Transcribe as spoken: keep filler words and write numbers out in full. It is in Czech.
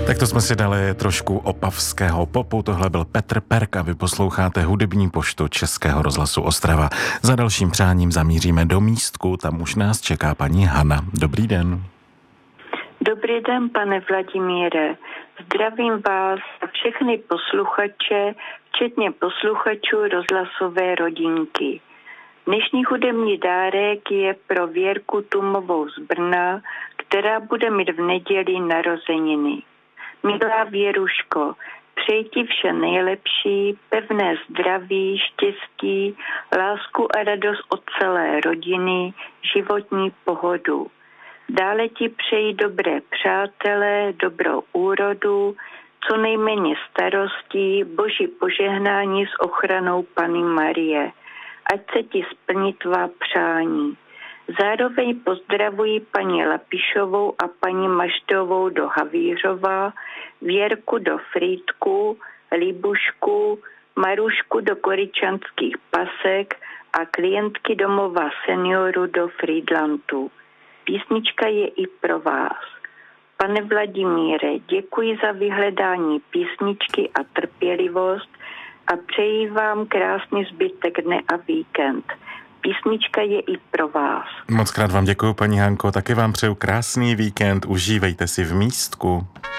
Tak to jsme si dali trošku opavského popu. Tohle byl Petr Perk a vy posloucháte hudební poštu Českého rozhlasu Ostrava. Za dalším přáním zamíříme do Místku, tam už nás čeká paní Hana. Dobrý den. Dobrý den, pane Vladimíre. Zdravím vás a všechny posluchače, včetně posluchačů rozhlasové rodinky. Dnešní hudební dárek je pro Věrku Tumovou z Brna, která bude mít v neděli narozeniny. Milá Věruško, přeji ti vše nejlepší, pevné zdraví, štěstí, lásku a radost od celé rodiny, životní pohodu. Dále ti přeji dobré přátelé, dobrou úrodu, co nejméně starostí, boží požehnání s ochranou Panny Marie. Ať se ti splní tvá přání. Zároveň pozdravuji paní Lapišovou a paní Maštovou do Havířova, Věrku do Frýdku, Libušku, Marušku do Koričanských Pasek a klientky domova seniorů do Frýdlantu. Písnička je i pro vás. Pane Vladimíre, děkuji za vyhledání písničky a trpělivost a přeji vám krásný zbytek dne a víkend. Písnička je i pro vás. Moc krát vám děkuji, paní Hanko, taky vám přeju krásný víkend, užívejte si v Místku.